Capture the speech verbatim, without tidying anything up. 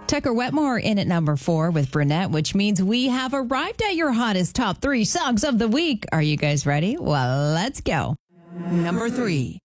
Tucker Wetmore in at number four with Brunette, which means we have arrived at your hottest top three songs of the week. Are you guys ready? Well, let's go. Number three.